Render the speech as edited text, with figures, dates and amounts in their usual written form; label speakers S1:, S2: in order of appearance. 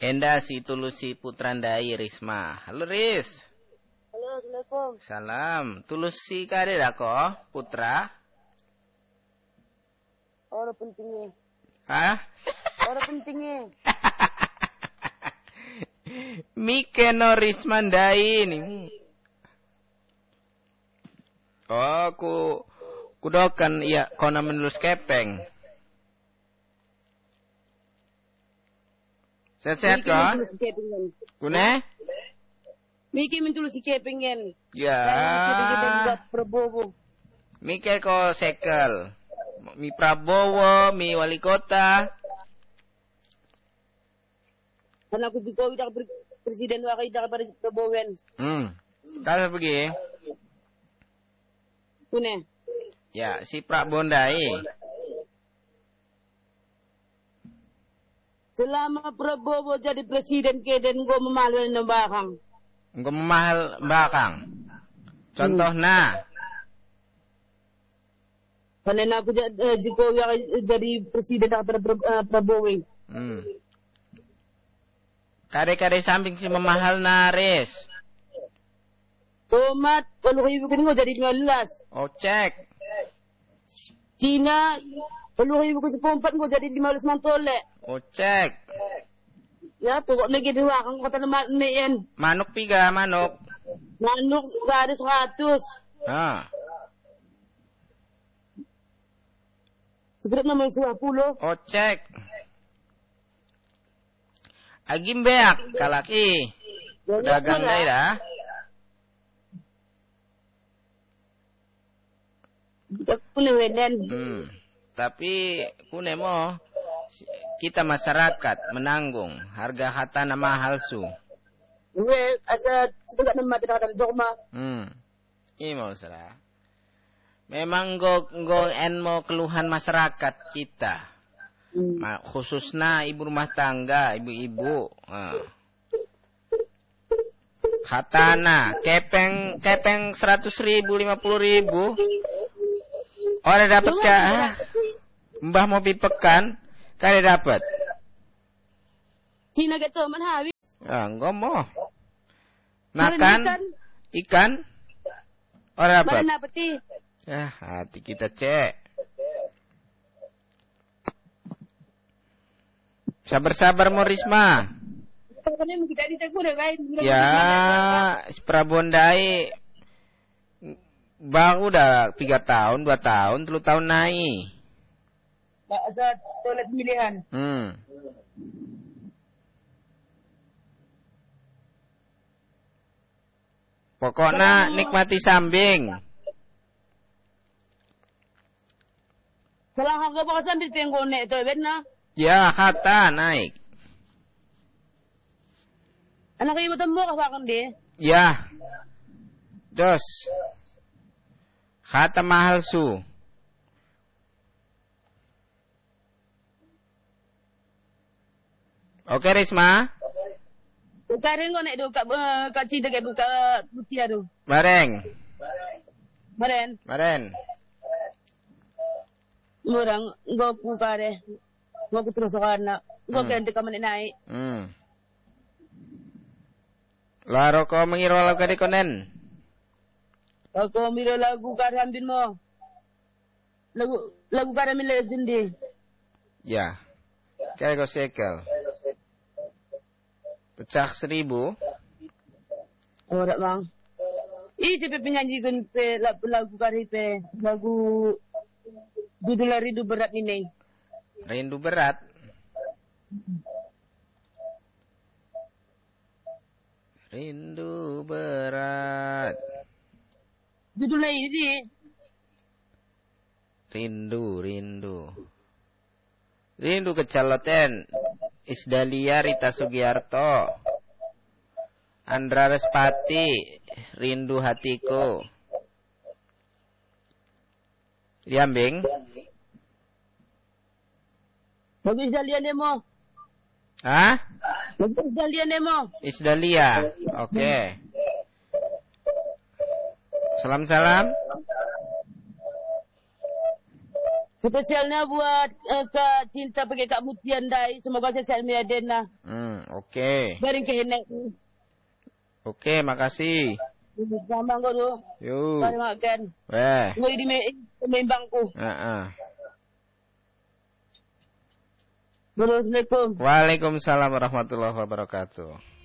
S1: Enda si tulusi putrandai Risma. Halo Ris.
S2: Halo, Assalamualaikum.
S1: Salam. Tulusi kade dako putra.
S2: Orang pentingnya.
S1: Hah?
S2: Orang pentingnya.
S1: Mikeno Rismandai ini. Oh, kudokan iya kona menulus kepeng. Sehat-sehat kah? Kune?
S2: Miki mentulus kepengen.
S1: Ya.
S2: Prabowo.
S1: Mike ko sekel. Mi Prabowo, mi wali kota.
S2: Karena aku juga udah presiden wakai daripada Prabowo.
S1: Kalau pergi.
S2: Kune.
S1: Ya, si Prabondai.
S2: Selama Prabowo jadi presiden keden gue memaluin nembakang.
S1: Engko memahal bakang. Contohnya.
S2: Karena aku Jokowi jadi presiden daripada Prabowo.
S1: Kade-kade samping si memahal naris.
S2: Tomat, kalau ibu kan gue jadi 15.
S1: Oh, cek.
S2: Cina, kalau ibu ke 14 gue jadi 15 mantole.
S1: Oh, cek.
S2: Ya, pokoknya gitu wakang kota lemak nian.
S1: Manuk piga, manuk.
S2: Manuk gak ada 100. Segera nomor 10.
S1: Oh, cek. Agim beak, kalaki. Dagang daerah.
S2: Kune wenen.
S1: Tapi kune mo kita masyarakat menanggung harga hatana mahal su.
S2: Gue asa sebelah nama tidak ada dogma.
S1: Ini mau salah. Memang go mo keluhan masyarakat kita. Khususnya ibu rumah tangga, ibu-ibu. Hatana kepeng 100.000, 50.000. Orang dapat kah? Mbah mau pipekan, kare dapat.
S2: Cina gitu man habis.
S1: Ah, enggak mau. Makan ikan. Orang dapat.
S2: Mana peti?
S1: Ya, hati kita cek. Sabar-sabar mau Risma. Ya, Prabondai baru udah 3 tahun, 2 tahun, 3 tahun naik.
S2: Asal toilet pemilihan.
S1: Pokoknya nikmati sambing.
S2: Salah kagak bakal sambil penggone toilet na.
S1: Ya, kata naik.
S2: Anak ibu temu kawakan deh.
S1: Ya. Dos. Kata mahal su. Oke Risma.
S2: Sekarang kau nak buka kaci dekat buka putih tu.
S1: Bareng.
S2: Maren. Orang gua buka deh. Gua terus nak. Gua kan dekat mana naik.
S1: Laro ko mengiro lagu kadi konen.
S2: Aku mira lagu karambin mo. Lagu karambin le sindi.
S1: Ya. Kaya ko sekel. Pecah 1.000.
S2: Ora mang. Isi pe penyanyi gun pe lagu karipe. Lagu judul Rindu Berat ini.
S1: Rindu Berat. Rindu berat.
S2: Judulnya ini.
S1: Rindu kecaloten. Isdalia Rita Sugiarto. Andra Respati. Rindu hatiku. Diambing.
S2: Bagus Isdalia Nemo.
S1: Hah?
S2: Bagus Isdalia Nemo.
S1: Isdalia. Oke. Salam-salam.
S2: Spesialnya buat Kak Cinta pakai Kak Mutian Dai. Semoga sehat miadena.
S1: Oke.
S2: Baring kehenek.
S1: Oke, makasih.
S2: Sambang kau tu.
S1: Yuk.
S2: Baring makan.
S1: Weh.
S2: Ngoi di membangku. Assalamualaikum.
S1: Waalaikumsalam warahmatullahi wabarakatuh.